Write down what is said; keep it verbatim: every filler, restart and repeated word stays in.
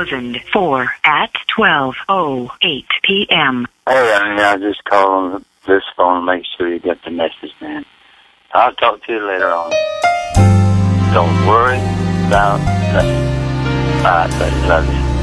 thousand four at twelve oh eight p.m. Hey, I mean, I just called on this phone to make sure you get the message, man. I'll talk to you later on. Don't worry about nothing. All right, buddy. Love you.